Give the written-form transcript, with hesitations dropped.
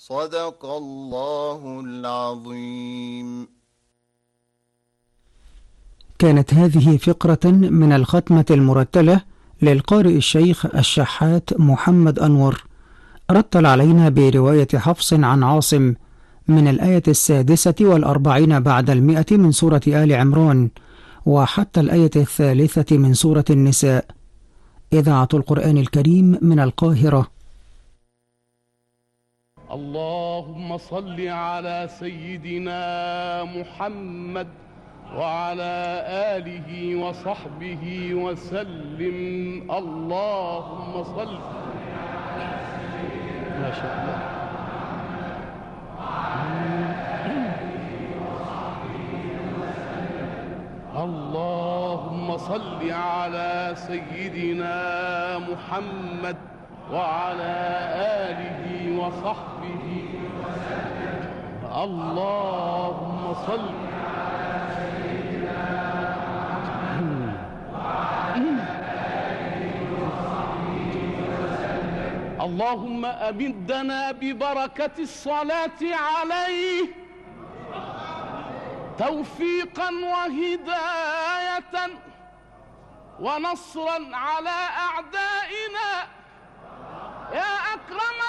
صدق الله العظيم. كانت هذه فقرة من الختمة المرتلة للقارئ الشيخ الشحات محمد أنور، رتل علينا برواية حفص عن عاصم من الآية 46 بعد 100 من سورة آل عمران وحتى الآية 3 من سورة النساء. إذاعة القرآن الكريم من القاهرة. اللهم صل على سيدنا محمد وعلى آله وصحبه وسلم. اللهم صل ما شاء الله. اللهم صل على سيدنا محمد وعلى آله وصحبه وسلم. اللهم صل اللهم أمدنا ببركة الصلاة عليه توفيقا وهداية ونصرا على أعدائنا يا أكرم